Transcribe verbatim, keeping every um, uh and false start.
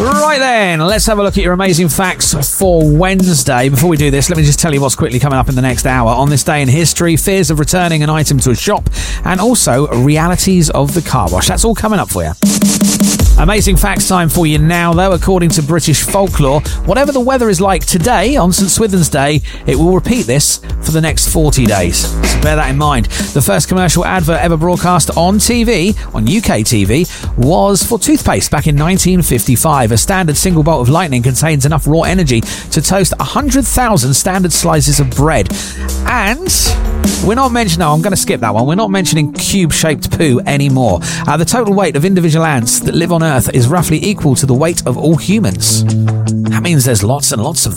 Right then, let's have a look at your amazing facts for Wednesday. Before we do this, let me just tell you what's quickly coming up in the next hour. On this day in history, fears of returning an item to a shop, and also realities of the car wash. That's all coming up for you. Amazing facts time for you now, though. According to British folklore, whatever the weather is like today on St Swithin's Day, it will repeat this for the next forty days. So bear that in mind. The first commercial advert ever broadcast on T V, on U K T V, was for toothpaste back in nineteen fifty-five. A standard single bolt of lightning contains enough raw energy to toast one hundred thousand standard slices of bread. And we're not mentioning, no, I'm going to skip that one. We're not mentioning cube-shaped poo anymore. Uh, the total weight of individual ants that live on Earth is roughly equal to the weight of all humans. That means there's lots and lots of them.